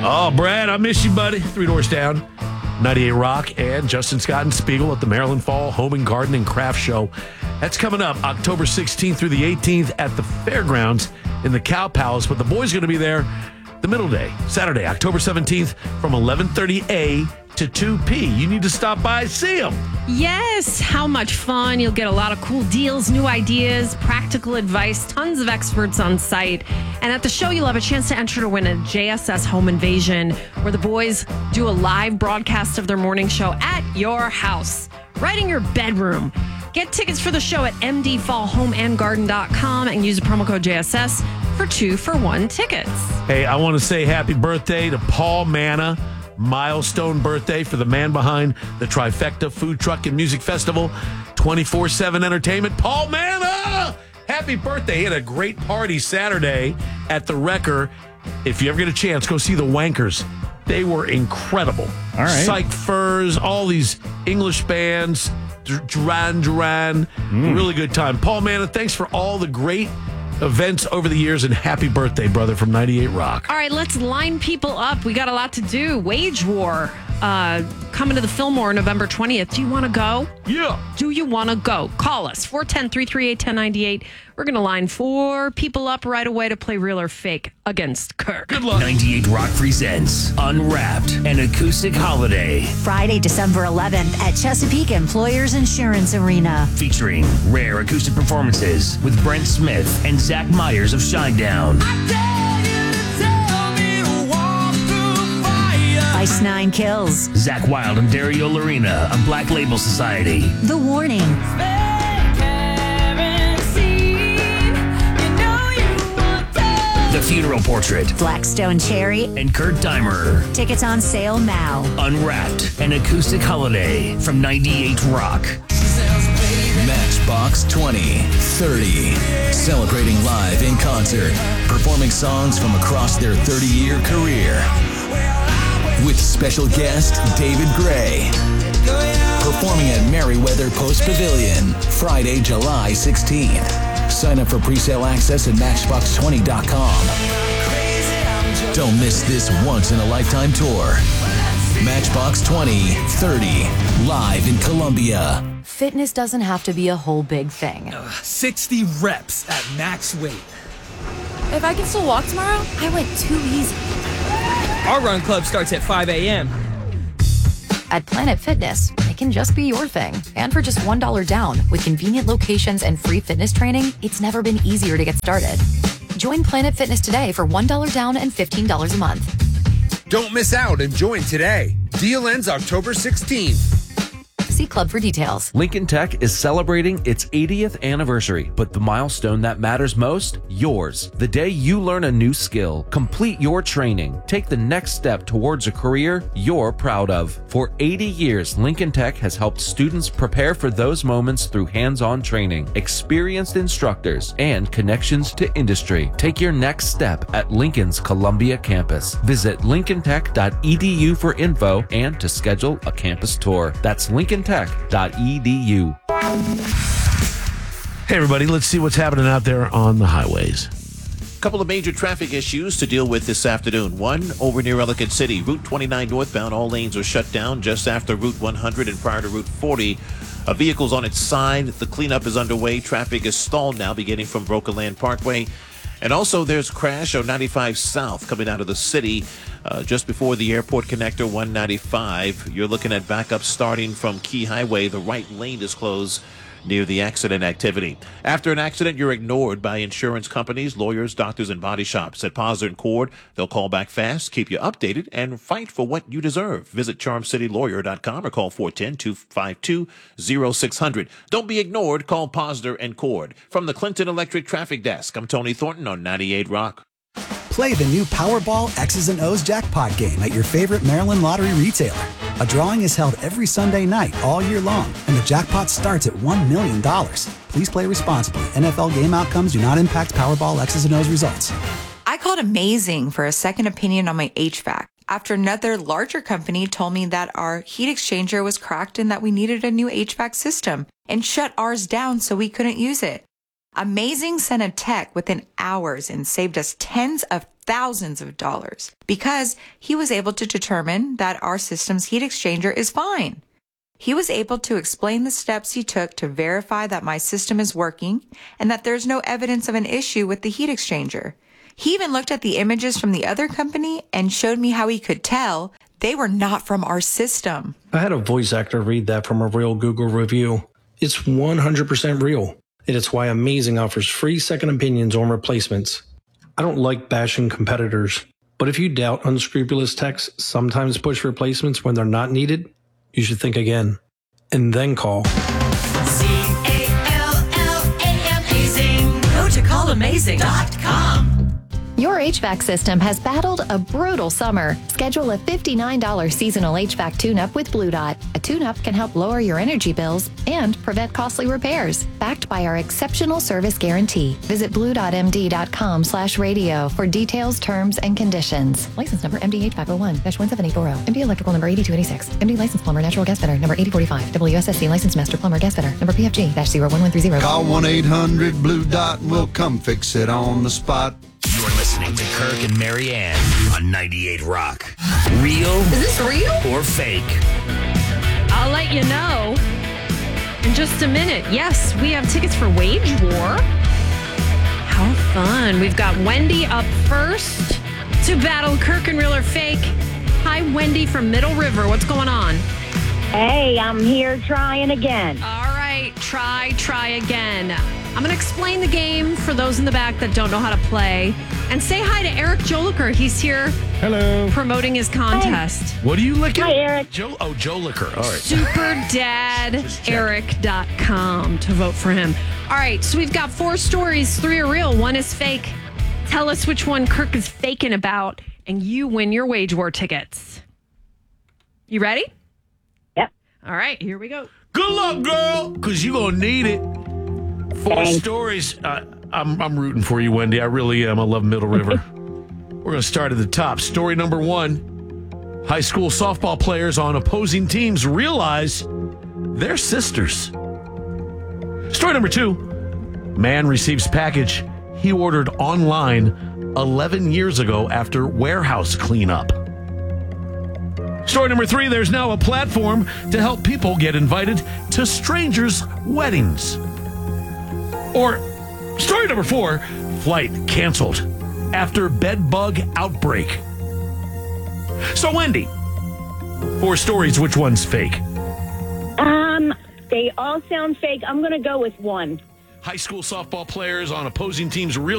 Oh, Brad, I miss you, buddy. 3 Doors Down, 98 Rock, and Justin Scott and Spiegel at the Maryland Fall Home and Garden and Craft Show. That's coming up October 16th through the 18th at the Fairgrounds in the Cow Palace. But the boys are going to be there the middle day, Saturday, October 17th from 11:30 A to 2 P. You need to stop by, see them. Yes, how much fun. You'll get a lot of cool deals, new ideas, practical advice, tons of experts on site. And at the show, you'll have a chance to enter to win a JSS home invasion where the boys do a live broadcast of their morning show at your house, right in your bedroom. Get tickets for the show at mdfallhomeandgarden.com and use the promo code JSS for 2-for-1 tickets. Hey, I want to say happy birthday to Paul Manna. Milestone birthday for the man behind the Trifecta Food Truck and Music Festival, 24/7 entertainment. Paul Manna! Happy birthday. He had a great party Saturday at the Wrecker. If you ever get a chance, go see the Wankers. They were incredible. All right. Psych Furs, all these English bands, Duran. Really good time. Paul Manna, thanks for all the great events over the years, and happy birthday, brother, from 98 Rock. All right, let's line people up. We got a lot to do. Wage War coming to the Fillmore November 20th. Do you want to go? Yeah. Do you want to go? Call us, 410-338-1098. We're going to line 4 people up right away to play Real or Fake against Kirk. Good luck. 98 Rock presents Unwrapped, an acoustic holiday. Friday, December 11th at Chesapeake Employers Insurance Arena. Featuring rare acoustic performances with Brent Smith and Zach Myers of Shinedown. Ice Nine Kills. Zach Wilde and Dario Lorena of Black Label Society. The Warning. The Funeral Portrait. Blackstone Cherry. And Kurt Deimer. Tickets on sale now. Unwrapped, an acoustic holiday from 98 Rock. Matchbox 2030. Celebrating live in concert. Performing songs from across their 30-year career. With special guest David Gray. Performing at Merriweather Post Pavilion, Friday, July 16th. Sign up for pre-sale access at Matchbox20.com. Don't miss this once-in-a-lifetime tour. Matchbox 2030, live in Columbia. Fitness doesn't have to be a whole big thing. 60 reps at max weight. If I can still walk tomorrow, I went too easy. Our run club starts at 5 a.m. At Planet Fitness, it can just be your thing. And for just $1 down, with convenient locations and free fitness training, it's never been easier to get started. Join Planet Fitness today for $1 down and $15 a month. Don't miss out and join today. Deal ends October 16th. See Club for details. Lincoln Tech is celebrating its 80th anniversary, but the milestone that matters most, yours. The day you learn a new skill, complete your training, take the next step towards a career you're proud of. For 80 years, Lincoln Tech has helped students prepare for those moments through hands-on training, experienced instructors, and connections to industry. Take your next step at Lincoln's Columbia campus. Visit lincolntech.edu for info and to schedule a campus tour. That's lincolntech.edu. Hey, everybody, let's see what's happening out there on the highways. Couple of major traffic issues to deal with this afternoon. One, over near Ellicott City. Route 29 northbound, all lanes are shut down just after Route 100 and prior to Route 40. A vehicle's on its side. The cleanup is underway. Traffic is stalled now, beginning from Broker Land Parkway. And also, there's a crash on 95 South coming out of the city just before the airport connector 195. You're looking at backup starting from Key Highway. The right lane is closed near the accident activity. After an accident, you're ignored by insurance companies, lawyers, doctors, and body shops. At Posner & Cord, they'll call back fast, keep you updated, and fight for what you deserve. Visit CharmCityLawyer.com or call 410-252-0600. Don't be ignored. Call Posner & Cord. From the Clinton Electric Traffic Desk, I'm Tony Thornton on 98 Rock. Play the new Powerball X's and O's jackpot game at your favorite Maryland lottery retailer. A drawing is held every Sunday night all year long, and the jackpot starts at $1 million. Please play responsibly. NFL game outcomes do not impact Powerball X's and O's results. I called Amazing for a second opinion on my HVAC after another larger company told me that our heat exchanger was cracked and that we needed a new HVAC system and shut ours down so we couldn't use it. Amazing sent a tech within hours and saved us tens of thousands of dollars because he was able to determine that our system's heat exchanger is fine. He was able to explain the steps he took to verify that my system is working and that there's no evidence of an issue with the heat exchanger. He even looked at the images from the other company and showed me how he could tell they were not from our system. I had a voice actor read that from a real Google review. It's 100% real, and it's why Amazing offers free second opinions on replacements. I don't like bashing competitors, but if you doubt unscrupulous techs sometimes push replacements when they're not needed, you should think again, and then call. CALLAMAZING. Go to callamazing.com. Your HVAC system has battled a brutal summer. Schedule a $59 seasonal HVAC tune-up with Blue Dot. A tune-up can help lower your energy bills and prevent costly repairs. Backed by our exceptional service guarantee. Visit blue.md.com/radio for details, terms, and conditions. License number MD-H501-17840. MD Electrical number 8286. MD License Plumber Natural Gas Fitter number 8045. WSSC License Master Plumber Gas Fitter number PFG-01130. Call 1-800-BLUE-DOT and we'll come fix it on the spot. You're listening to Kirk and Marianne on 98 Rock. Real? Is this real? Or fake? I'll let you know in just a minute. Yes, we have tickets for Wage War. How fun. We've got Wendy up first to battle Kirk and Real or Fake. Hi, Wendy from Middle River. What's going on? Hey, I'm here trying again. All right, try again. I'm going to explain the game for those in the back that don't know how to play. And say hi to Eric Joliker. He's here. Hello. Promoting his contest. What are you licking? Hi, Eric. Joe Liquor. All right. SuperDadEric.com to vote for him. All right, so we've got 4 stories. 3 are real, 1 is fake. Tell us which one Kirk is faking about, and you win your Wage War tickets. You ready? Yep. All right, here we go. Good luck, girl, because you're going to need it. 4 Thanks. stories. I'm rooting for you, Wendy. I really am. I love Middle River. We're going to start at the top. Story number 1. High school softball players on opposing teams realize they're sisters. Story number 2. Man receives package he ordered online 11 years ago after warehouse cleanup. Story number 3. There's now a platform to help people get invited to strangers' weddings. Or story number 4, flight canceled after bed bug outbreak. So, Wendy, 4 stories, which one's fake? They all sound fake. I'm going to go with 1. High school softball players on opposing teams